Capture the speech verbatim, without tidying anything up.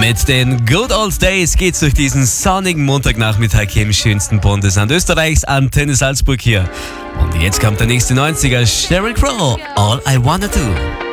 Mit den Good Old Days geht's durch diesen sonnigen Montagnachmittag hier im schönsten Bundesland Österreichs, Antenne Salzburg hier. Und jetzt kommt der nächste neunziger, Sheryl Crow, All I Wanna Do.